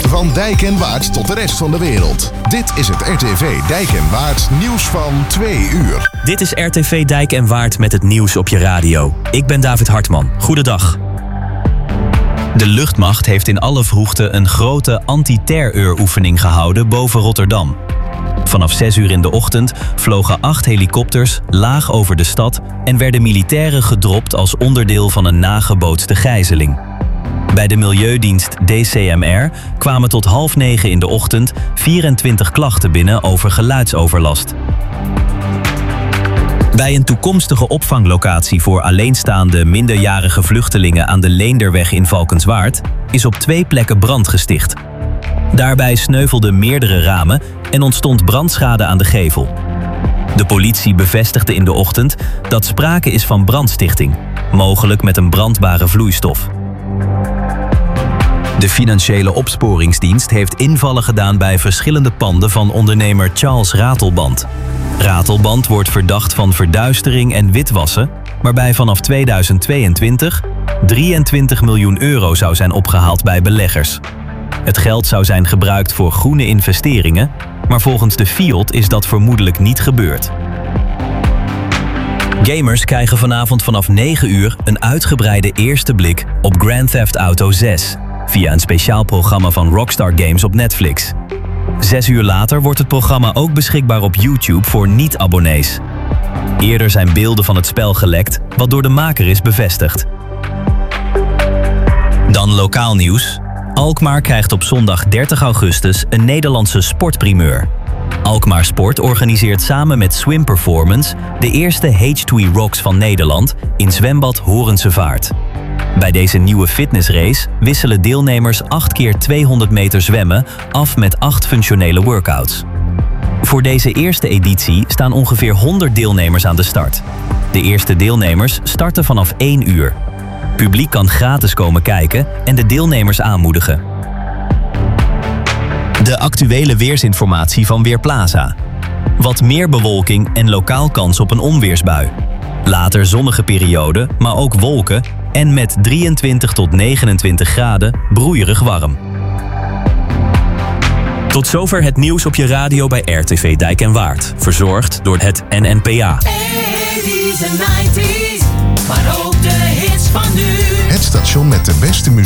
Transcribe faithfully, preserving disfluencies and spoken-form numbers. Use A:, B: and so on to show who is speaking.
A: Van Dijk en Waard tot de rest van de wereld. Dit is het R T V Dijk en Waard nieuws van twee uur.
B: Dit is R T V Dijk en Waard met het nieuws op je radio. Ik ben David Hartman. Goedendag. De luchtmacht heeft in alle vroegte een grote anti-terreuroefening gehouden boven Rotterdam. Vanaf zes uur in de ochtend vlogen acht helikopters laag over de stad en werden militairen gedropt als onderdeel van een nagebootste gijzeling. Bij de Milieudienst D C M R kwamen tot half negen in de ochtend vierentwintig klachten binnen over geluidsoverlast. Bij een toekomstige opvanglocatie voor alleenstaande minderjarige vluchtelingen aan de Leenderweg in Valkenswaard is op twee plekken brand gesticht. Daarbij sneuvelden meerdere ramen en ontstond brandschade aan de gevel. De politie bevestigde in de ochtend dat sprake is van brandstichting, mogelijk met een brandbare vloeistof. De Financiële Opsporingsdienst heeft invallen gedaan bij verschillende panden van ondernemer Charles Ratelband. Ratelband wordt verdacht van verduistering en witwassen, waarbij vanaf tweeduizend tweeëntwintig drieëntwintig miljoen euro zou zijn opgehaald bij beleggers. Het geld zou zijn gebruikt voor groene investeringen, maar volgens de Fiat is dat vermoedelijk niet gebeurd. Gamers krijgen vanavond vanaf negen uur een uitgebreide eerste blik op Grand Theft Auto zes via een speciaal programma van Rockstar Games op Netflix. Zes uur later wordt het programma ook beschikbaar op YouTube voor niet-abonnees. Eerder zijn beelden van het spel gelekt, wat door de maker is bevestigd. Dan lokaal nieuws. Alkmaar krijgt op zondag dertig augustus een Nederlandse sportprimeur. Alkmaar Sport organiseert samen met Swim Performance de eerste H twee Rocks van Nederland in zwembad Horense Vaart. Bij deze nieuwe fitnessrace wisselen deelnemers acht keer tweehonderd meter zwemmen af met acht functionele workouts. Voor deze eerste editie staan ongeveer honderd deelnemers aan de start. De eerste deelnemers starten vanaf één uur. Publiek kan gratis komen kijken en de deelnemers aanmoedigen. De actuele weersinformatie van Weerplaza. Wat meer bewolking en lokaal kans op een onweersbui. Later zonnige periode, maar ook wolken en met drieëntwintig tot negenentwintig graden broeierig warm. Tot zover het nieuws op je radio bij R T V Dijk en Waard. Verzorgd door het N N P A.
C: eighties en nineties, maar ook de hits van nu.
A: Het station met de beste muziek.